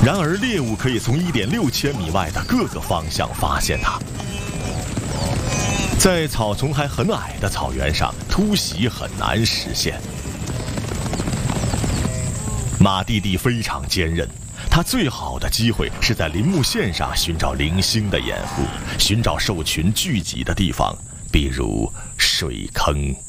然而猎物可以从1.6千米外的各个方向发现它。在草丛还很矮的草原上，突袭很难实现。马弟弟非常坚韧，他最好的机会是在林木线上寻找零星的掩护，寻找兽群聚集的地方，比如水坑。